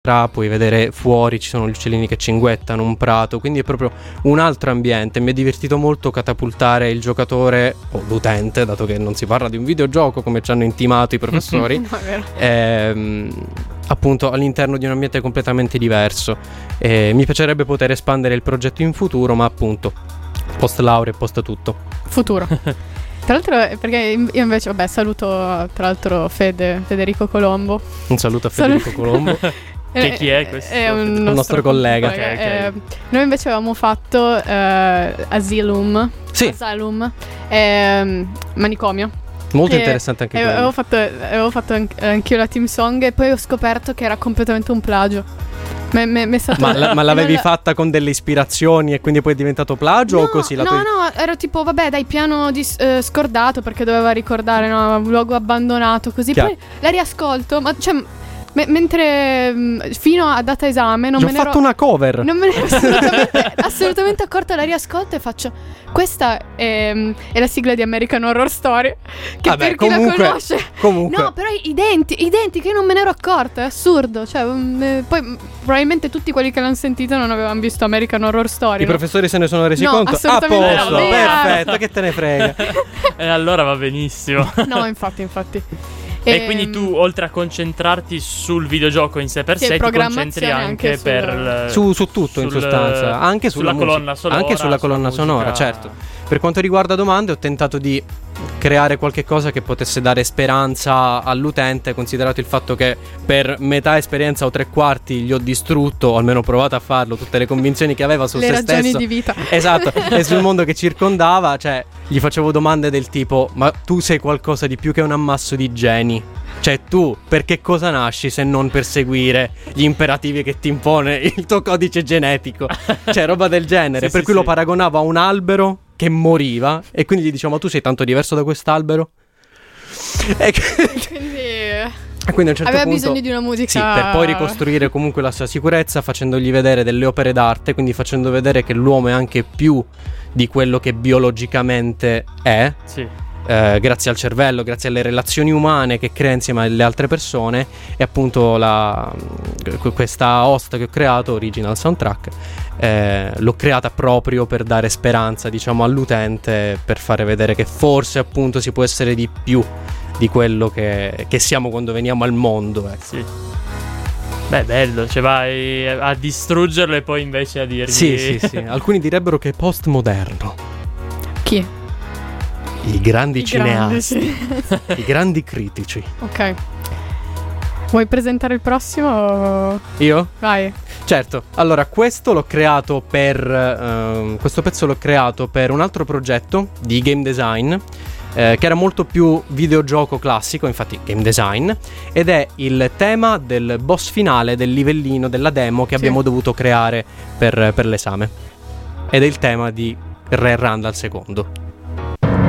puoi vedere fuori, ci sono gli uccellini che cinguettano, un prato, quindi è proprio un altro ambiente. Mi è divertito molto catapultare il giocatore o l'utente, dato che non si parla di un videogioco come ci hanno intimato i professori, appunto all'interno di un ambiente completamente diverso. Mi piacerebbe poter espandere il progetto in futuro, ma appunto post laurea e post tutto futuro. Tra l'altro, perché io invece, saluto tra l'altro Federico Colombo. Un saluto a Federico Colombo. Che chi è questo? È un nostro collega. Okay. Noi invece avevamo fatto Asylum. Sì. Asylum, manicomio. Molto interessante anche quello. Avevo fatto anch'io la team song e poi ho scoperto che era completamente un plagio. Ma l'avevi fatta con delle ispirazioni e quindi poi è diventato plagio o così? No, ero tipo, piano scordato perché doveva ricordare, un luogo abbandonato, così. Chiaro. Poi la riascolto, ma cioè... mentre fino a data esame non me ne ero fatto una cover. Non me ne ero assolutamente accorta. La riascolto e faccio: questa è la sigla di American Horror Story. Che per chi la conosce. Comunque. No, però identiche, io non me ne ero accorta. È assurdo. Cioè, poi probabilmente tutti quelli che l'hanno sentito non avevano visto American Horror Story. I professori se ne sono resi no, conto. Assolutamente a posto, perfetto, che te ne frega. E allora va benissimo. No, infatti. E quindi tu, oltre a concentrarti sul videogioco in sé per sé, ti concentri anche su tutto, in sostanza. Anche sulla colonna sonora. Anche sulla colonna sonora, certo. Per quanto riguarda domande, ho tentato di creare qualche cosa che potesse dare speranza all'utente, considerato il fatto che per metà esperienza o 3/4 gli ho distrutto, o almeno ho provato a farlo, tutte le convinzioni che aveva su se stesso. Le ragioni di vita. Esatto, e sul mondo che circondava. Cioè, gli facevo domande del tipo: ma tu sei qualcosa di più che un ammasso di geni? Cioè, tu per che cosa nasci se non per seguire gli imperativi che ti impone il tuo codice genetico? Cioè, roba del genere. Per cui lo paragonavo a un albero che moriva e quindi gli dicevo: ma tu sei tanto diverso da quest'albero? E quindi a un certo aveva punto bisogno di una musica. Sì, per poi ricostruire comunque la sua sicurezza, facendogli vedere delle opere d'arte, quindi facendo vedere che l'uomo è anche più di quello che biologicamente è. Sì. Grazie al cervello, grazie alle relazioni umane che crea insieme alle altre persone. E appunto questa host che ho creato, Original Soundtrack, l'ho creata proprio per dare speranza, diciamo, all'utente, per fare vedere che forse appunto si può essere di più di quello che siamo quando veniamo al mondo, ecco. Sì. Beh, bello, cioè vai a distruggerlo e poi invece a dirgli... Sì. Alcuni direbbero che è postmoderno. Chi? I grandi cineasti, i grandi critici. Ok. Vuoi presentare il prossimo? Io? Vai. Certo. Allora, questo l'ho creato questo pezzo l'ho creato per un altro progetto di game design, che era molto più videogioco classico, infatti game design, ed è il tema del boss finale del livellino della demo che abbiamo dovuto creare per l'esame. Ed è il tema di Re Randall II.